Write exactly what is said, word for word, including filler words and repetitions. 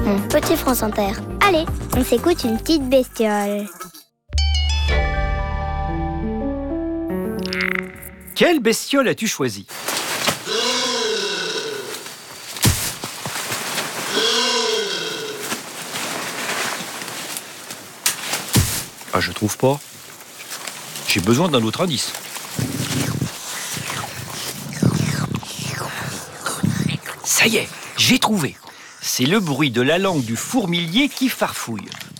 Mon petit France Inter. Allez, on s'écoute une petite bestiole. Quelle bestiole as-tu choisi? Ah, je trouve pas. J'ai besoin d'un autre indice. Ça y est, j'ai trouvé. C'est le bruit de la langue du fourmilier qui farfouille.